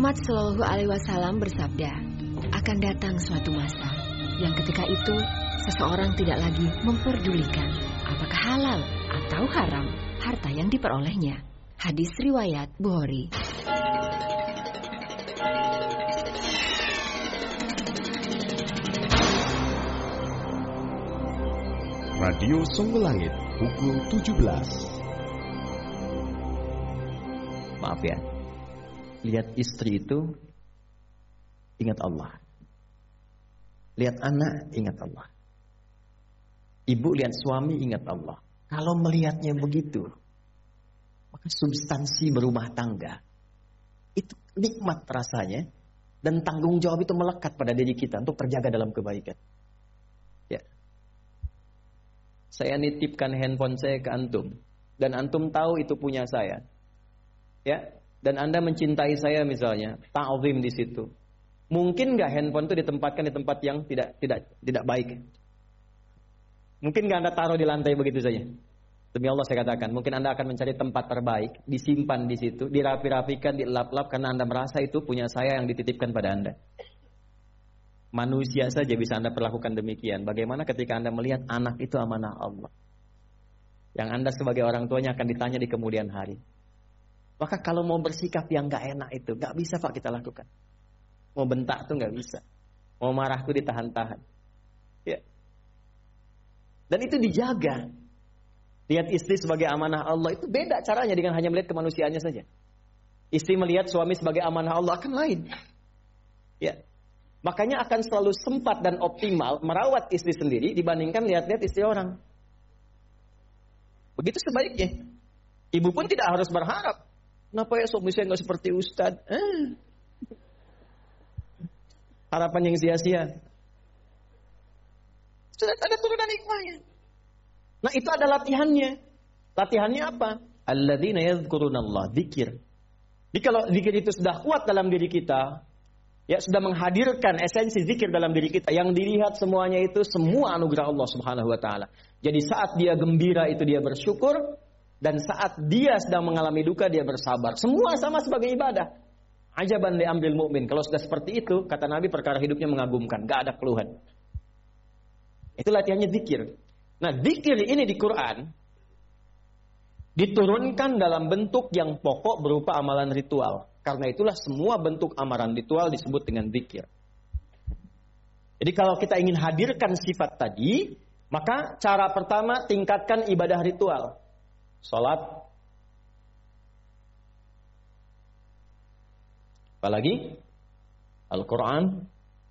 Muhammad SAW bersabda, akan datang suatu masa yang ketika itu seseorang tidak lagi memperdulikan apakah halal atau haram harta yang diperolehnya. Hadis riwayat Bukhari. Radio Songo Langit pukul 17. Maaf ya, lihat istri itu ingat Allah, lihat anak ingat Allah, ibu lihat suami ingat Allah. Kalau melihatnya begitu, maka substansi berumah tangga itu nikmat rasanya, dan tanggung jawab itu melekat pada diri kita untuk terjaga dalam kebaikan. Ya, saya nitipkan handphone saya ke antum, dan antum tahu itu punya saya. Ya, dan Anda mencintai saya misalnya, ta'zim di situ. Mungkin nggak handphone itu ditempatkan di tempat yang tidak baik? Mungkin nggak Anda taruh di lantai begitu saja? Demi Allah saya katakan, mungkin Anda akan mencari tempat terbaik, disimpan di situ, dirapi-rapikan, dilap-lap, karena Anda merasa itu punya saya yang dititipkan pada Anda. Manusia saja bisa Anda perlakukan demikian. Bagaimana ketika Anda melihat anak itu amanah Allah, yang Anda sebagai orang tuanya akan ditanya di kemudian hari. Maka kalau mau bersikap yang gak enak itu gak bisa Pak kita lakukan. Mau bentak tuh gak bisa, mau marah tuh ditahan-tahan. Ya. Dan itu dijaga. Lihat istri sebagai amanah Allah itu beda caranya dengan hanya melihat kemanusiaannya saja. Istri melihat suami sebagai amanah Allah akan lain. Ya. Makanya akan selalu sempat dan optimal merawat istri sendiri dibandingkan lihat-lihat istri orang. Begitu sebaiknya. Ibu pun tidak harus berharap, kenapa ya suami saya nggak seperti Ustadz? Harapan yang sia-sia. Sudah ada turunan hikmahnya. Nah itu ada latihannya. Latihannya apa? Alladzina yadhkurunallah, dzikir. Jadi kalau dzikir itu sudah kuat dalam diri kita, ya sudah menghadirkan esensi zikir dalam diri kita, yang dilihat semuanya itu semua anugerah Allah Subhanahu wa taala. Jadi saat dia gembira itu dia bersyukur, dan saat dia sedang mengalami duka dia bersabar. Semua sama sebagai ibadah. Ajaban li amril mu'min. Kalau sudah seperti itu, kata Nabi, perkara hidupnya mengagumkan, gak ada keluhan. Itu latihannya zikir. Nah, zikir ini di Quran diturunkan dalam bentuk yang pokok berupa amalan ritual. Karena itulah semua bentuk amalan ritual disebut dengan zikir. Jadi kalau kita ingin hadirkan sifat tadi, maka cara pertama tingkatkan ibadah ritual. Salat. Apalagi? Al-Quran.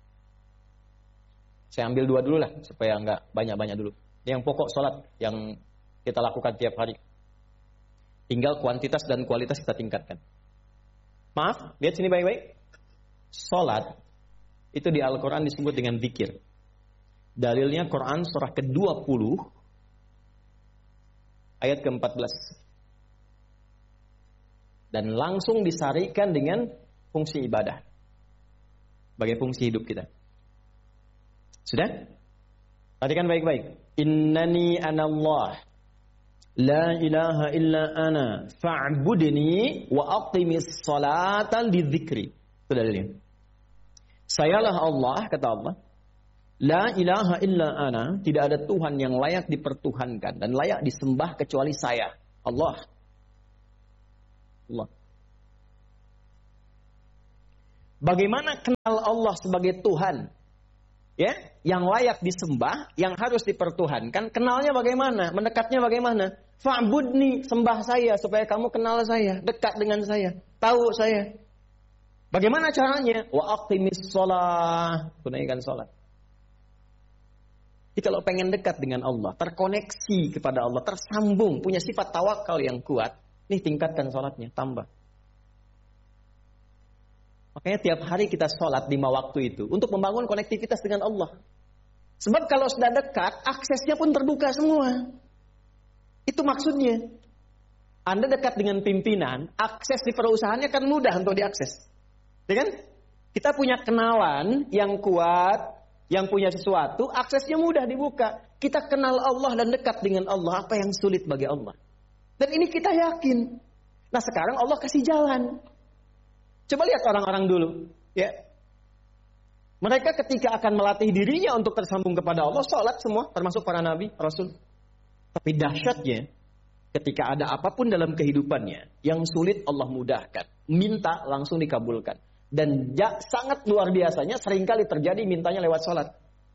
Saya ambil dua dulu lah, supaya nggak banyak-banyak dulu. Yang pokok salat yang kita lakukan tiap hari. Tinggal kuantitas dan kualitas kita tingkatkan. Maaf, lihat sini baik-baik. Salat itu di Al-Quran disebut dengan zikir. Dalilnya Quran surah ke-20 ayat ke-14. Dan langsung disarikan dengan fungsi ibadah sebagai fungsi hidup kita. Sudah? Perhatikan baik-baik. Innani anallah la ilaha illa ana fa'budni wa aqimis salata lidzikri. Itu dalilnya. Sayalah Allah, kata Allah. La ilaha illa ana, tidak ada Tuhan yang layak dipertuhankan dan layak disembah kecuali saya, Allah. Allah. Bagaimana kenal Allah sebagai Tuhan? Ya, yang layak disembah, yang harus dipertuhankan, kenalnya bagaimana? Mendekatnya bagaimana? Fa'budni, sembah saya supaya kamu kenal saya, dekat dengan saya, tahu saya. Bagaimana caranya? Wa aqimis shalah, tunaikan salat. Jadi kalau pengen dekat dengan Allah, terkoneksi kepada Allah, tersambung, punya sifat tawakal yang kuat, nih tingkatkan salatnya, tambah. Makanya tiap hari kita sholat 5 waktu itu untuk membangun konektivitas dengan Allah. Sebab kalau sudah dekat, aksesnya pun terbuka semua. Itu maksudnya. Anda dekat dengan pimpinan, akses di perusahaannya kan mudah untuk diakses. Ya kan? Kita punya kenalan yang kuat, yang punya sesuatu, aksesnya mudah dibuka. Kita kenal Allah dan dekat dengan Allah, apa yang sulit bagi Allah. Dan ini kita yakin. Nah sekarang Allah kasih jalan. Coba lihat orang-orang dulu, ya. Mereka ketika akan melatih dirinya untuk tersambung kepada Allah, sholat semua, termasuk para nabi, rasul. Tapi dahsyatnya, ketika ada apapun dalam kehidupannya yang sulit Allah mudahkan, minta langsung dikabulkan. Dan sangat luar biasanya seringkali terjadi mintanya lewat sholat.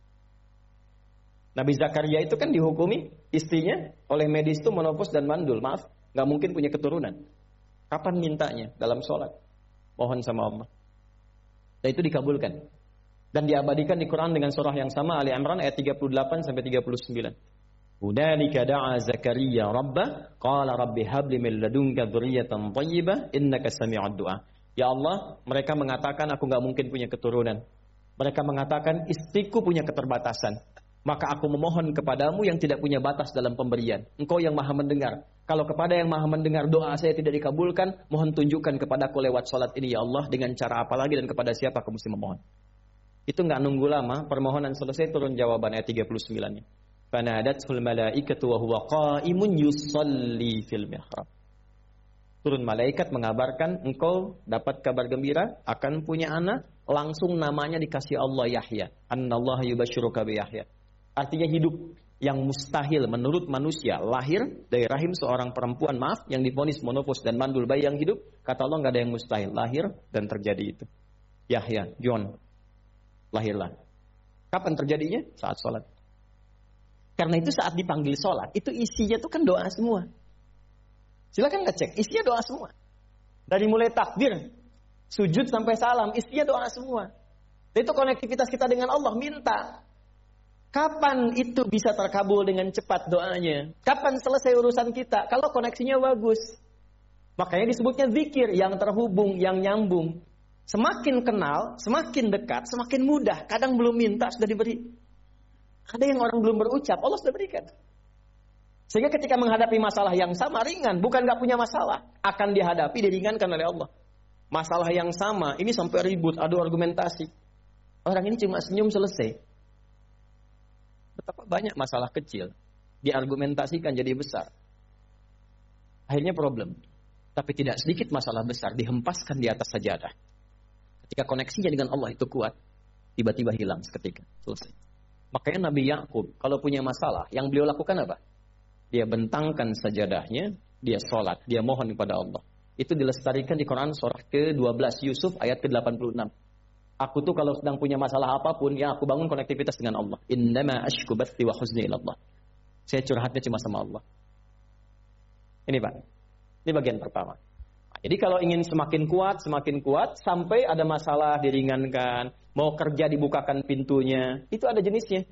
Nabi Zakaria itu kan dihukumi istrinya oleh medis itu menopause dan mandul. Maaf, nggak mungkin punya keturunan. Kapan mintanya? Dalam sholat. Mohon sama Allah. Dan itu dikabulkan. Dan diabadikan di Quran dengan surah yang sama, Ali Imran ayat 38 sampai 39. Hunalika da'a Zakaria rabbah qala rabbi habli min ladunka dzurriyyatan thayyibah innaka sami'ud du'a. Ya Allah, mereka mengatakan aku enggak mungkin punya keturunan. Mereka mengatakan istriku punya keterbatasan. Maka aku memohon kepadamu yang tidak punya batas dalam pemberian. Engkau yang Maha mendengar. Kalau kepada yang Maha mendengar doa saya tidak dikabulkan, mohon tunjukkan kepadaku lewat salat ini ya Allah dengan cara apa lagi dan kepada siapa aku mesti memohon. Itu enggak nunggu lama, permohonan selesai turun jawaban ayat 39-nya. Fanadatul malaikatu wa huwa qa'imun yusalli fil mihrab. Turun malaikat mengabarkan engkau dapat kabar gembira akan punya anak, langsung namanya dikasih Allah Yahya. Annallaha yubashshiruka bi Yahya. Artinya hidup yang mustahil menurut manusia lahir dari rahim seorang perempuan yang divonis monopause dan mandul bayi yang hidup, kata Allah enggak ada yang mustahil, lahir dan terjadi itu. Yahya, John lahirlah. Kapan terjadinya? Saat sholat. Karena itu saat dipanggil sholat, itu isinya tuh kan doa semua. Silakan ngecek, isinya doa semua. Dari mulai takbir, sujud sampai salam, isinya doa semua. Itu konektivitas kita dengan Allah, minta. Kapan itu bisa terkabul dengan cepat doanya? Kapan selesai urusan kita? Kalau koneksinya bagus. Makanya disebutnya zikir, yang terhubung, yang nyambung. Semakin kenal, semakin dekat, semakin mudah. Kadang belum minta, sudah diberi. Ada yang orang belum berucap, Allah sudah berikan. Sehingga ketika menghadapi masalah yang sama, ringan. Bukan gak punya masalah. Akan dihadapi, diringankan oleh Allah. Masalah yang sama, ini sampai ribut, adu argumentasi. Orang ini cuma senyum selesai. Betapa banyak masalah kecil. Diargumentasikan jadi besar. Akhirnya problem. Tapi tidak sedikit masalah besar dihempaskan di atas sajadah. Ketika koneksinya dengan Allah itu kuat, tiba-tiba hilang seketika. Selesai. Makanya Nabi Yakub kalau punya masalah, yang beliau lakukan apa? Dia bentangkan sajadahnya, dia sholat, dia mohon kepada Allah. Itu dilestarikan di Quran surah ke-12 Yusuf ayat ke-86. Aku tuh kalau sedang punya masalah apapun, ya aku bangun konektivitas dengan Allah. Innama ashku bathi wa huzni ilallah. Saya curhatnya cuma sama Allah. Ini Pak, ini bagian pertama. Jadi kalau ingin semakin kuat sampai ada masalah diringankan, mau kerja dibukakan pintunya, itu ada jenisnya.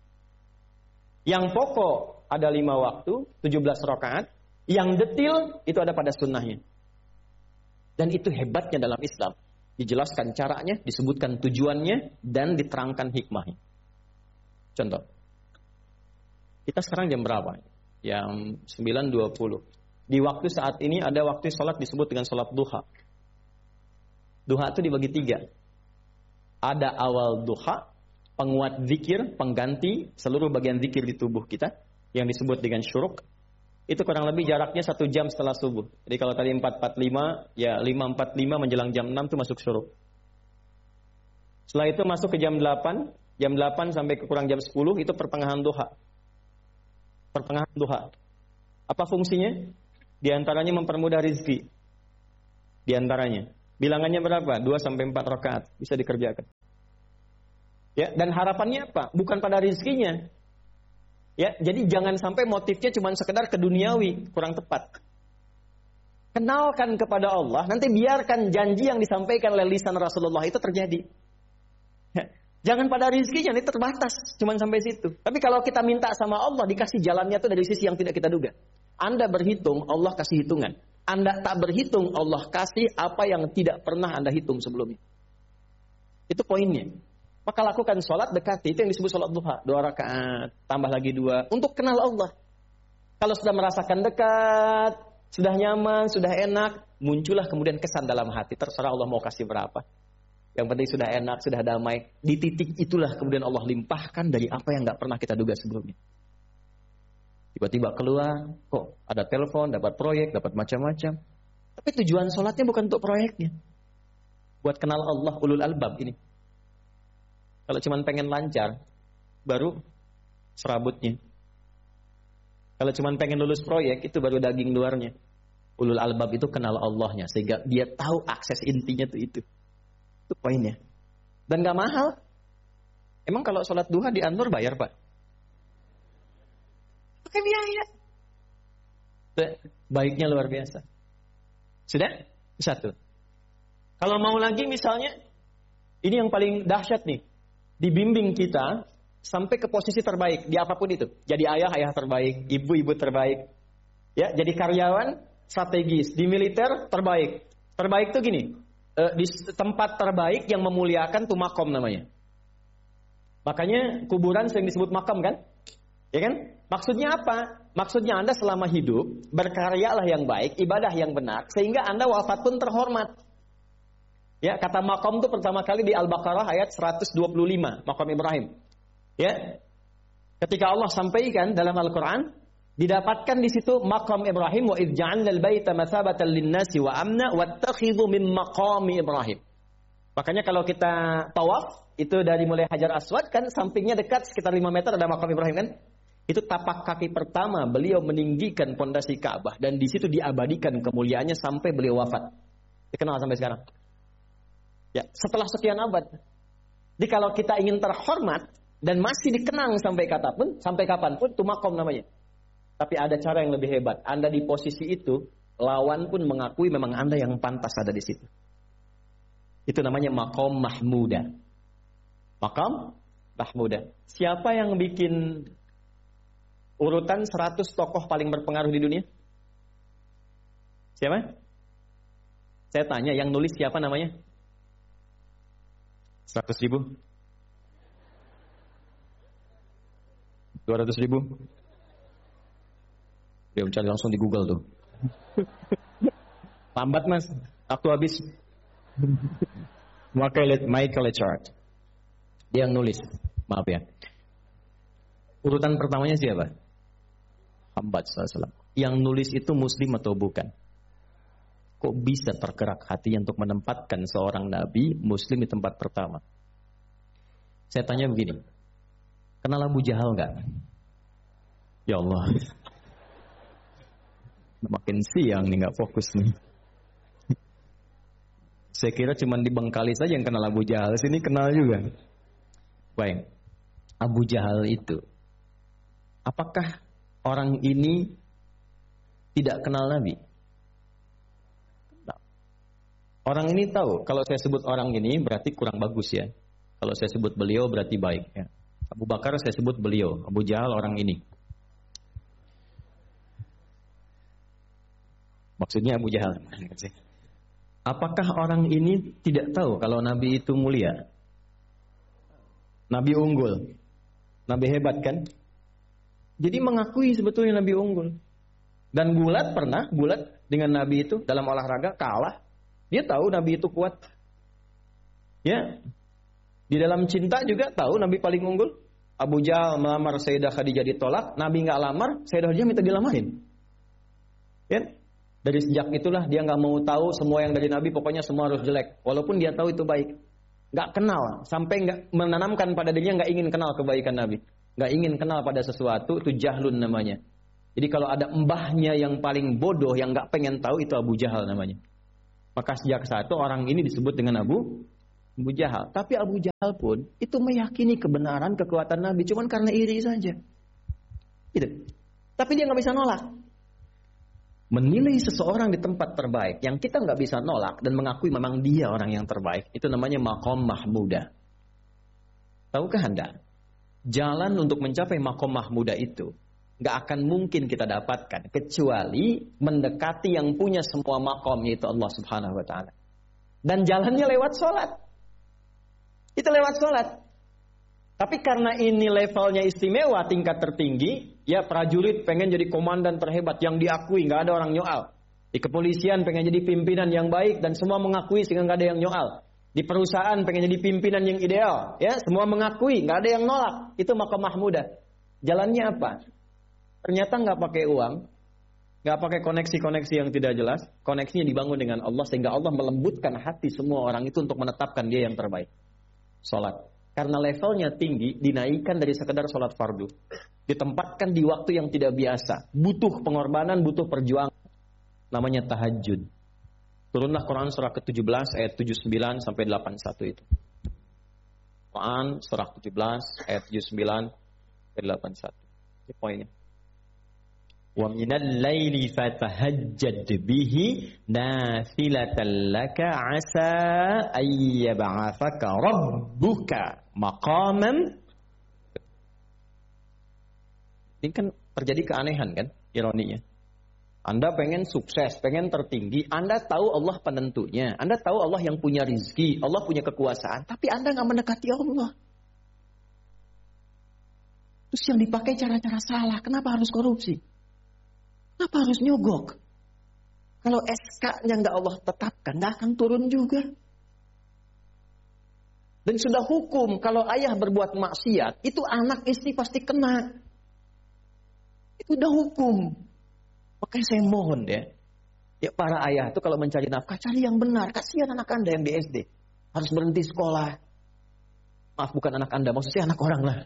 Yang pokok ada 5 waktu, 17 rakaat, yang detil itu ada pada sunnahnya. Dan itu hebatnya dalam Islam. Dijelaskan caranya, disebutkan tujuannya, dan diterangkan hikmahnya. Contoh. Kita sekarang jam berapa? Jam 9.20. Di waktu saat ini ada waktu sholat disebut dengan sholat duha. Duha itu dibagi 3. Ada awal duha, penguat zikir, pengganti seluruh bagian zikir di tubuh kita, yang disebut dengan syuruk. Itu kurang lebih jaraknya 1 jam setelah subuh. Jadi kalau tadi 4.45, ya 5.45 menjelang jam 6 itu masuk syuruk. Setelah itu masuk ke jam 8, jam 8 sampai ke kurang jam 10 itu pertengahan duha. Pertengahan duha. Apa fungsinya? Di antaranya mempermudah rizki. Di antaranya. Bilangannya berapa? 2 sampai 4 rakaat bisa dikerjakan. Ya, dan harapannya apa? Bukan pada rizkinya. Ya, jadi jangan sampai motifnya cuma sekedar keduniawi, kurang tepat. Kenalkan kepada Allah, nanti biarkan janji yang disampaikan oleh lisan Rasulullah itu terjadi. Ya, jangan pada rizkinya, ini terbatas, cuma sampai situ. Tapi kalau kita minta sama Allah, dikasih jalannya itu dari sisi yang tidak kita duga. Anda berhitung, Allah kasih hitungan. Anda tak berhitung, Allah kasih apa yang tidak pernah Anda hitung sebelumnya. Itu poinnya. Maka lakukan sholat dekati, itu yang disebut sholat duha. 2 rakaat, tambah lagi 2. Untuk kenal Allah. Kalau sudah merasakan dekat, sudah nyaman, sudah enak, muncullah kemudian kesan dalam hati. Terserah Allah mau kasih berapa. Yang penting sudah enak, sudah damai. Di titik itulah kemudian Allah limpahkan dari apa yang gak pernah kita duga sebelumnya. Tiba-tiba keluar, kok ada telepon, dapat proyek, dapat macam-macam. Tapi tujuan sholatnya bukan untuk proyeknya. buat kenal Allah, ulul albab ini. Kalau cuma pengen lancar, baru serabutnya. Kalau cuma pengen lulus proyek, itu baru daging luarnya. Ulul albab itu kenal Allahnya, sehingga dia tahu akses intinya tuh itu. Itu poinnya. Dan gak mahal. Emang kalau sholat duha di Anur bayar, Pak? Pakai biaya. Baiknya luar biasa. Sudah? Satu. Kalau mau lagi misalnya, ini yang paling dahsyat nih. Dibimbing kita sampai ke posisi terbaik di apapun itu. Jadi ayah terbaik, ibu terbaik. Ya, jadi karyawan strategis, di militer terbaik. Terbaik tuh gini, di tempat terbaik yang memuliakan tuh makom namanya. Makanya kuburan sering disebut makam kan? Ya kan? Maksudnya apa? Maksudnya Anda selama hidup berkaryalah yang baik, ibadah yang benar, sehingga Anda wafat pun terhormat. Ya, kata makom itu pertama kali di Al-Baqarah ayat 125, makom Ibrahim. Ya. Ketika Allah sampaikan dalam Al-Qur'an, didapatkan di situ makom Ibrahim, wa idh ja'alna al-baita mathabatan lin-nasi wa amna wattakhidhu min maqami Ibrahim. Makanya kalau kita tawaf, itu dari mulai Hajar Aswad kan, sampingnya dekat sekitar 5 meter ada makam Ibrahim kan. Itu tapak kaki pertama beliau meninggikan pondasi Ka'bah, dan di situ diabadikan kemuliaannya sampai beliau wafat. Dikenal sampai sekarang. Ya, setelah sekian abad. Jadi kalau kita ingin terhormat dan masih dikenang sampai kapanpun, itu makom namanya. Tapi ada cara yang lebih hebat. Anda di posisi itu, lawan pun mengakui memang Anda yang pantas ada di situ. Itu namanya makom mahmuda. Makom mahmuda. Siapa yang bikin urutan 100 tokoh paling berpengaruh di dunia? Siapa? Saya tanya, yang nulis siapa namanya? 100.000? 200.000? Dia mencari langsung di Google tuh. Lambat mas, waktu habis. Michael Chart. Dia yang nulis. Maaf ya. Urutan pertamanya siapa? Muhammad SAW. Yang nulis itu muslim atau bukan? Kok bisa tergerak hatinya untuk menempatkan seorang nabi muslim di tempat pertama? Saya tanya begini. Kenal Abu Jahal nggak? Ya Allah. Makin siang nih, nggak fokus nih. Saya kira cuma di Bengkalis saja yang kenal Abu Jahal. Sini kenal juga. Baik. Abu Jahal itu, apakah orang ini tidak kenal Nabi? Orang ini tahu. Kalau saya sebut orang ini berarti kurang bagus ya. Kalau saya sebut beliau berarti baik ya. Abu Bakar saya sebut beliau. Abu Jahal orang ini. Maksudnya Abu Jahal. Apakah orang ini tidak tahu kalau Nabi itu mulia? Nabi unggul. Nabi hebat kan? Jadi mengakui sebetulnya Nabi unggul. Dan gulat dengan Nabi itu dalam olahraga kalah. Dia tahu Nabi itu kuat. Ya. Di dalam cinta juga tahu Nabi paling unggul. Abu Jahal melamar Sayyidah Khadijah ditolak, Nabi nggak lamar, Sayyidah Khadijah minta dilamarin. Ya. Dari sejak itulah dia nggak mau tahu semua yang dari Nabi, pokoknya semua harus jelek. Walaupun dia tahu itu baik. Nggak kenal, sampai nggak menanamkan pada dirinya nggak ingin kenal kebaikan Nabi. Nggak ingin kenal pada sesuatu, itu jahlun namanya. Jadi kalau ada mbahnya yang paling bodoh, yang nggak pengen tahu, itu Abu Jahal namanya. Maka sejak saat itu orang ini disebut dengan Abu Jahal. Tapi Abu Jahal pun itu meyakini kebenaran, kekuatan Nabi, cuman karena iri saja. Gitu. Tapi dia nggak bisa nolak. Menilai seseorang di tempat terbaik yang kita nggak bisa nolak dan mengakui memang dia orang yang terbaik, itu namanya maqam mahmuda. Tahukah Anda? Jalan untuk mencapai maqam mahmuda itu nggak akan mungkin kita dapatkan kecuali mendekati yang punya semua maqam, yaitu Allah Subhanahu wa taala. Dan jalannya lewat sholat. Itu lewat sholat. Tapi karena ini levelnya istimewa, tingkat tertinggi, ya prajurit pengen jadi komandan terhebat yang diakui, nggak ada orang nyoal. Di kepolisian pengen jadi pimpinan yang baik dan semua mengakui sehingga nggak ada yang nyoal. Di perusahaan pengen jadi pimpinan yang ideal, ya semua mengakui, nggak ada yang nolak. Itu maqam mahmudah. Jalannya apa? Ternyata nggak pakai uang, Nggak pakai koneksi-koneksi yang tidak jelas. Koneksinya dibangun dengan Allah sehingga Allah melembutkan hati semua orang itu untuk menetapkan dia yang terbaik. Sholat. Karena levelnya tinggi, dinaikkan dari sekedar sholat fardu. Ditempatkan di waktu yang tidak biasa. Butuh pengorbanan, butuh perjuangan. Namanya tahajud. Turunlah Quran surah ke-17 ayat 79 sampai 81 itu. Quran surah 17 ayat 79 sampai 81. Ini poinnya. Wa minal laili fatahajjad bihi nafilatan laka asa ayyab'athaka rabbuka maqaman. Ini kan terjadi keanehan kan, ironinya. Anda pengen sukses, pengen tertinggi, Anda tahu Allah penentunya, Anda tahu Allah yang punya rizki, Allah punya kekuasaan, tapi Anda nggak mendekati Allah. Terus yang dipakai cara-cara salah, kenapa harus korupsi? Kenapa harus nyogok? Kalau SK-nya nggak Allah tetapkan, nggak akan turun juga. Dan sudah hukum, kalau ayah berbuat maksiat, itu anak istri pasti kena. Itu udah hukum. Makanya saya mohon ya para ayah itu kalau mencari nafkah, cari yang benar. Kasihan anak Anda yang di SD. Harus berhenti sekolah. Maaf, bukan anak Anda, maksudnya anak orang lah.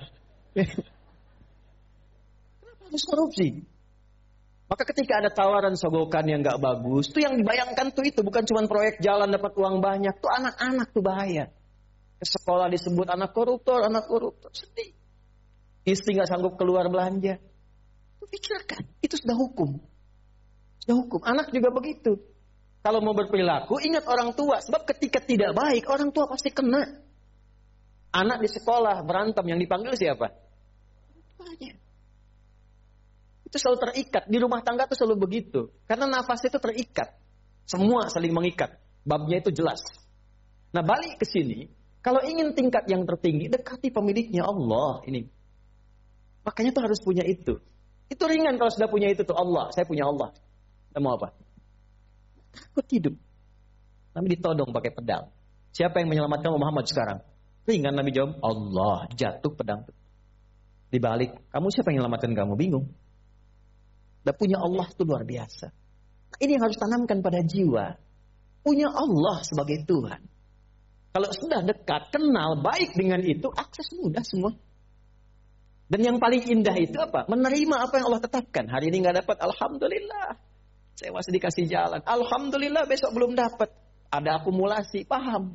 Kenapa harus korupsi? Maka ketika ada tawaran sogokan yang gak bagus, tuh yang dibayangkan tuh itu bukan cuma proyek jalan dapat uang banyak, tuh anak-anak tuh bahaya. Ke sekolah disebut anak koruptor, sedih. Istri gak sanggup keluar belanja. Tuh pikirkan, itu sudah hukum. Sudah hukum. Anak juga begitu. Kalau mau berperilaku, ingat orang tua. Sebab ketika tidak baik, orang tua pasti kena. Anak di sekolah berantem, yang dipanggil siapa? Tuanya. Itu selalu terikat. Di rumah tangga itu selalu begitu. Karena nafas itu terikat. Semua saling mengikat. Babnya itu jelas. Nah, balik ke sini. Kalau ingin tingkat yang tertinggi, dekati pemiliknya Allah. Ini. Makanya tuh harus punya itu. Itu ringan kalau sudah punya itu tuh Allah. Saya punya Allah. Kita mau apa? Takut hidup. Nabi ditodong pakai pedang. Siapa yang menyelamatkan Muhammad sekarang? Ringan Nabi jawab, Allah. Jatuh pedang. Dibalik, kamu siapa yang menyelamatkan kamu? Bingung. Dan punya Allah itu luar biasa. Ini yang harus tanamkan pada jiwa. Punya Allah sebagai Tuhan. Kalau sudah dekat, kenal, baik dengan itu, akses mudah semua. Dan yang paling indah itu apa? Menerima apa yang Allah tetapkan. Hari ini gak dapat, Alhamdulillah. Saya masih dikasih jalan. Alhamdulillah, besok belum dapat. Ada akumulasi, paham.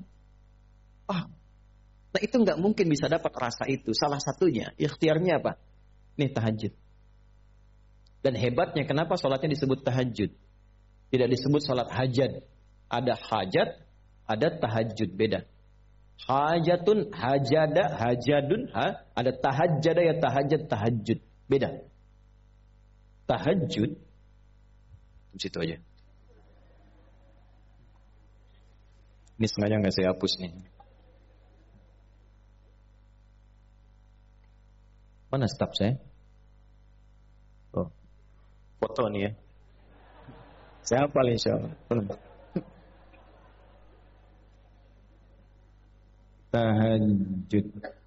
Nah itu gak mungkin bisa dapat rasa itu. Salah satunya, ikhtiarnya apa? Nih tahajud. Dan hebatnya kenapa sholatnya disebut tahajud? Tidak disebut sholat hajat. Ada hajat, ada tahajud, beda. Hajatun, hajada, hajadun, ada tahajjada ya tahajjud, tahajud, beda. Tahajud, di situ aja. Ini sengaja nggak saya hapus nih. Mana staf saya? Oh, foto nih ya. Saya hafal insyaallah. Tahajud.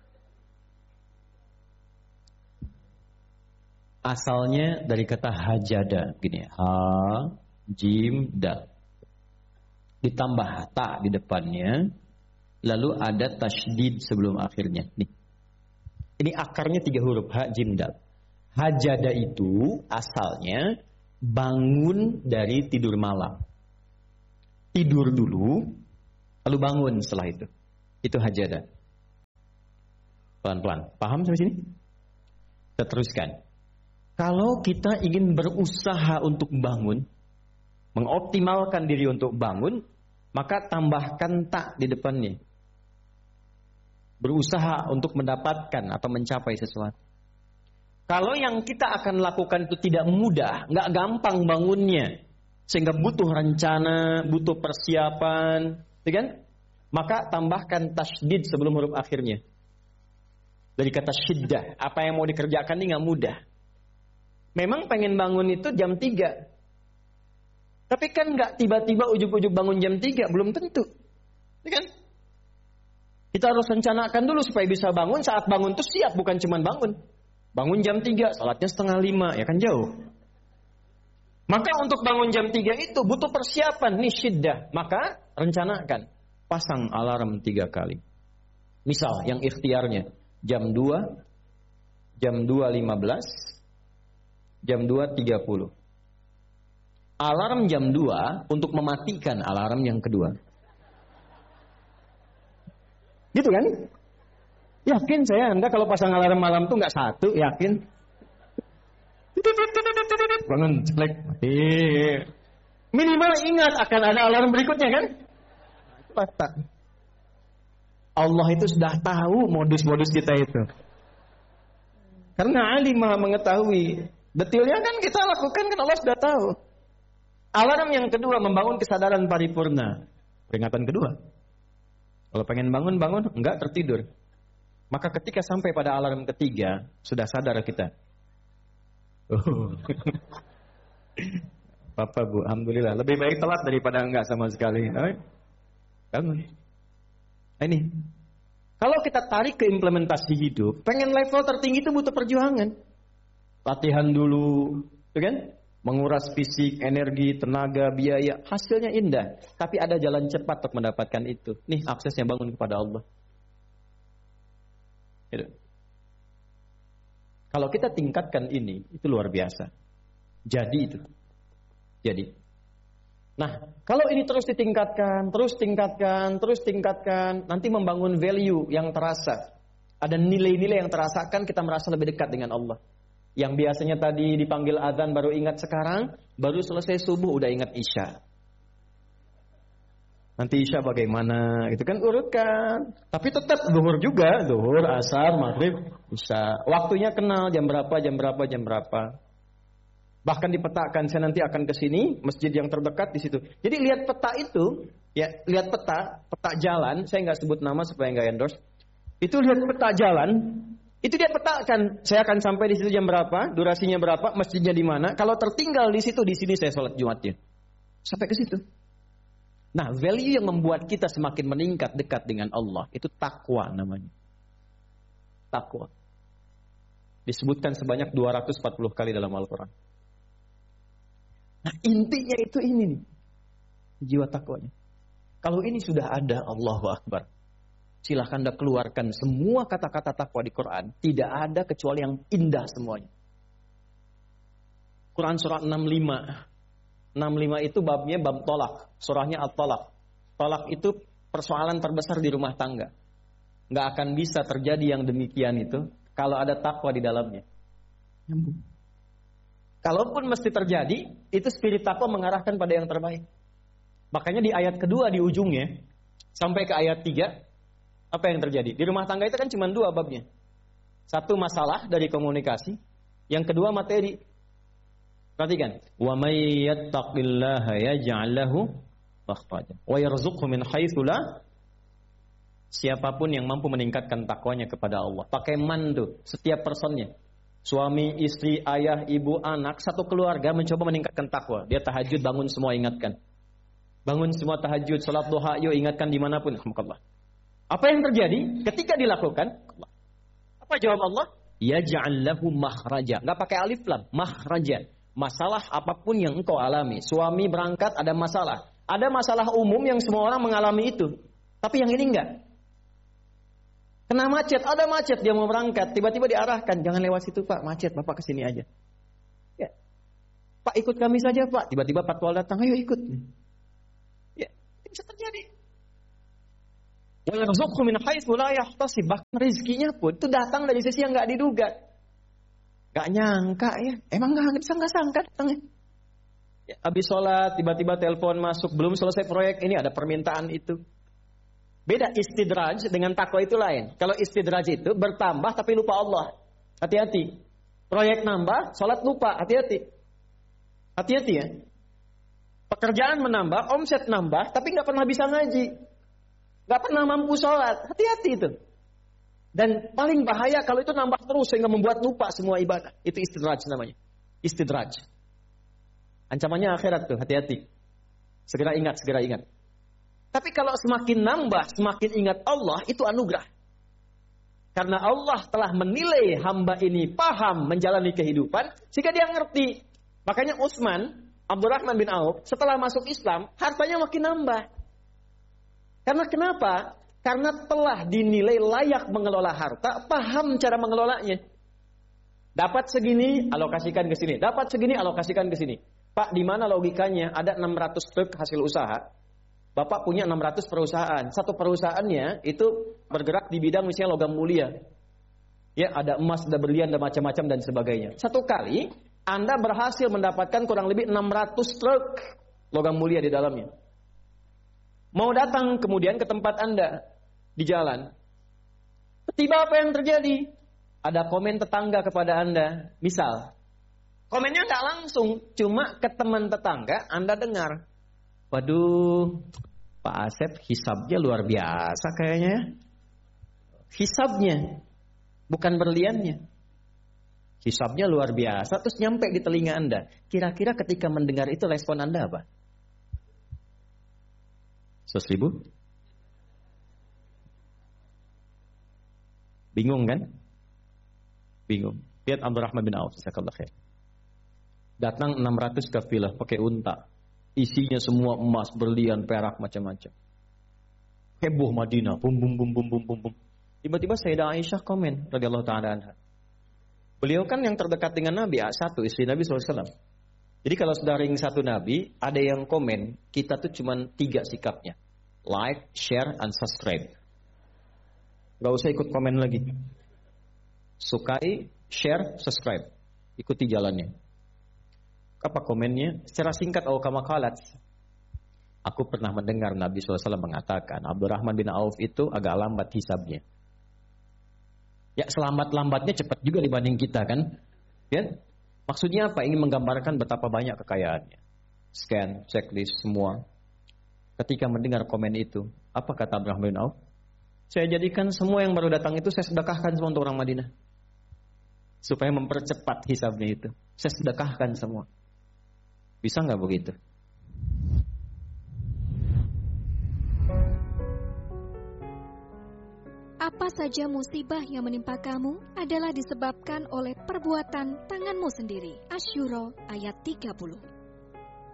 Asalnya dari kata hajada, gini ya. Ha, jim, dal. Ditambah ta di depannya, lalu ada tasydid sebelum akhirnya. Nih. Ini akarnya 3 huruf, ha, jim, dal. Hajada itu asalnya bangun dari tidur malam. Tidur dulu, lalu bangun setelah itu. Itu hajada. Pelan-pelan. Paham sampai sini? Kita teruskan. Kalau kita ingin berusaha untuk bangun, mengoptimalkan diri untuk bangun, maka tambahkan tak di depannya. Berusaha untuk mendapatkan atau mencapai sesuatu. Kalau yang kita akan lakukan itu tidak mudah, nggak gampang bangunnya, sehingga butuh rencana, butuh persiapan, kan? Maka tambahkan tasydid sebelum huruf akhirnya. Dari kata syiddah, apa yang mau dikerjakan ini nggak mudah. Memang pengen bangun itu jam 3. Tapi kan nggak tiba-tiba ujuk-ujuk bangun jam 3, belum tentu. Kan? Kita harus rencanakan dulu supaya bisa bangun, saat bangun itu siap, bukan cuma bangun. Bangun jam 3, salatnya 4:30, ya kan jauh. Maka untuk bangun jam 3 itu butuh persiapan nih syiddah. Maka rencanakan. Pasang alarm 3 kali. Misal yang ikhtiarnya jam 2, jam 2.15, jam 2.30. Alarm jam 2 untuk mematikan alarm yang kedua. Gitu kan? Yakin saya Anda kalau pasang alarm malam tuh nggak satu, yakin? Bangun jelek. Minimal ingat akan ada alarm berikutnya kan? Allah itu sudah tahu modus-modus kita itu. Karena alim maha mengetahui. Detailnya kan kita lakukan kan Allah sudah tahu. Alarm yang kedua membangun kesadaran paripurna. Peringatan kedua. Kalau pengen bangun, enggak tertidur. Maka ketika sampai pada alarm ketiga, sudah sadar kita. Papa Bu, alhamdulillah. Lebih baik telat daripada enggak sama sekali. Bangun. Ini. Kalau kita tarik ke implementasi hidup, pengen level tertinggi itu butuh perjuangan. Latihan dulu, kan? Menguras fisik, energi, tenaga, biaya, hasilnya indah. Tapi ada jalan cepat untuk mendapatkan itu. Nih aksesnya bangun kepada Allah. Gitu. Kalau kita tingkatkan ini, itu luar biasa. Jadi itu. Jadi. Nah, kalau ini terus ditingkatkan, nanti membangun value yang terasa. Ada nilai-nilai yang terasakan, kita merasa lebih dekat dengan Allah. Yang biasanya tadi dipanggil azan baru ingat sekarang, baru selesai subuh udah ingat isya. Nanti isya bagaimana? Itu kan urutkan. Tapi tetap zuhur juga, zuhur, asar, maghrib, isya. Waktunya kenal jam berapa. Bahkan dipetakan, saya nanti akan ke sini, masjid yang terdekat di situ. Jadi lihat peta itu, ya lihat peta jalan. Saya nggak sebut nama supaya nggak endorse. Itu lihat peta jalan. Itu dia petakan, saya akan sampai di situ jam berapa, durasinya berapa, masjidnya di mana. Kalau tertinggal di situ, di sini saya sholat Jumatnya. Sampai ke situ. Nah, value yang membuat kita semakin meningkat dekat dengan Allah, itu takwa namanya. Takwa. Disebutkan sebanyak 240 kali dalam Al-Quran. Nah, intinya itu ini nih. Jiwa takwanya. Kalau ini sudah ada, Allahu Akbar. Silahkan Anda keluarkan semua kata-kata takwa di Quran. Tidak ada kecuali yang indah semuanya. Quran surah 65. 65 itu babnya bab tolak. Surahnya At-Tolak. Tolak itu persoalan terbesar di rumah tangga. Nggak akan bisa terjadi yang demikian itu kalau ada takwa di dalamnya. Nyambung. Kalaupun mesti terjadi, itu spirit takwa mengarahkan pada yang terbaik. Makanya di ayat kedua di ujungnya, sampai ke ayat 3, apa yang terjadi? Di rumah tangga itu kan cuma 2 babnya. Satu masalah dari komunikasi, yang kedua materi. Perhatikan, wa may yattaqillaha yaj'al lahu makhraja wa yarzuqhu min haitsu la. Siapapun yang mampu meningkatkan takwanya kepada Allah, pakai mandu setiap personnya. Suami, istri, ayah, ibu, anak, satu keluarga mencoba meningkatkan takwa. Dia tahajud bangun semua ingatkan. Bangun semua tahajud, salat duha, yuk ingatkan dimanapun. Alhamdulillah. Apa yang terjadi ketika dilakukan? Apa jawab Allah? Yaj'al lahu makhraja. Enggak pakai alif lam, makhraja. Masalah apapun yang engkau alami. Suami berangkat ada masalah. Ada masalah umum yang semua orang mengalami itu. Tapi yang ini enggak. Kena macet, ada macet dia mau berangkat, tiba-tiba diarahkan, jangan lewat situ Pak, macet, Bapak kesini aja. Ya. Pak ikut kami saja Pak, tiba-tiba patwal datang, ayo ikut. Ya, itu bisa terjadi. Wa yarzuqhu min haitsu la yahtasib. Bahkan rezekinya pun itu datang dari sisi yang enggak diduga. Enggak nyangka ya. Emang enggak sangka datangnya. Ya, habis sholat tiba-tiba telepon masuk, belum selesai proyek ini ada permintaan itu. Beda istidraj dengan takwa itu lain. Kalau istidraj itu bertambah tapi lupa Allah. Hati-hati. Proyek nambah, sholat lupa. Hati-hati. Hati-hati ya. Pekerjaan menambah, omset nambah, tapi nggak pernah bisa ngaji. Nggak pernah mampu sholat. Hati-hati itu. Dan paling bahaya kalau itu nambah terus sehingga membuat lupa semua ibadah. Itu istidraj namanya. Istidraj. Ancamannya akhirat tuh, hati-hati. Segera ingat. Tapi kalau semakin nambah, semakin ingat Allah, itu anugerah. Karena Allah telah menilai hamba ini paham menjalani kehidupan, sehingga dia ngerti. Makanya Utsman Abdurrahman bin Auf setelah masuk Islam, hartanya makin nambah. Karena kenapa? Karena telah dinilai layak mengelola harta, paham cara mengelolanya. Dapat segini, alokasikan ke sini. Dapat segini, alokasikan ke sini. Pak, di mana logikanya? Ada 600 truk hasil usaha. Bapak punya 600 perusahaan. Satu perusahaannya itu bergerak di bidang misalnya logam mulia. Ya, ada emas, ada berlian, ada macam-macam dan sebagainya. Satu kali Anda berhasil mendapatkan kurang lebih 600 truk logam mulia di dalamnya. Mau datang kemudian ke tempat Anda di jalan. Tiba apa yang terjadi? Ada komen tetangga kepada Anda. Misal, komennya nggak langsung, cuma ke teman tetangga Anda dengar. Waduh, Pak Asep hisabnya luar biasa kayaknya. Hisabnya, bukan berliannya. Hisabnya luar biasa, terus nyampe di telinga Anda. Kira-kira ketika mendengar itu respon Anda apa? 100.000? Bingung kan? Bingung. Lihat Abdurrahman bin Auf, jazakallahu khair. Datang 600 kafilah pakai unta. Isinya semua emas, berlian, perak, macam-macam. Heboh Madinah, bum bum bum bum bum bum bum. Tiba-tiba Sayyidah Aisyah komen radhiyallahu taala anha. Beliau kan yang terdekat dengan Nabi, satu istri Nabi SAW. Jadi kalau sudah ring satu Nabi, ada yang komen, kita tuh cuma 3 sikapnya. Like, share, and subscribe. Gak usah ikut komen lagi. Sukai, share, subscribe. Ikuti jalannya. Apa komennya? Secara singkat, kama qalat. Aku pernah mendengar Nabi SAW mengatakan, Abdurrahman bin Auf itu agak lambat hisabnya. Ya, selamat-lambatnya cepat juga dibanding kita kan? Ya? Maksudnya apa? Ingin menggambarkan betapa banyak kekayaannya. Scan, checklist, semua. Ketika mendengar komen itu, apa kata Abdurrahman bin Auf? Saya jadikan semua yang baru datang itu saya sedekahkan semua untuk orang Madinah. Supaya mempercepat hisabnya itu. Saya sedekahkan semua. Bisa nggak begitu? Apa saja musibah yang menimpa kamu adalah disebabkan oleh perbuatan tanganmu sendiri. Asy-Syura ayat 30.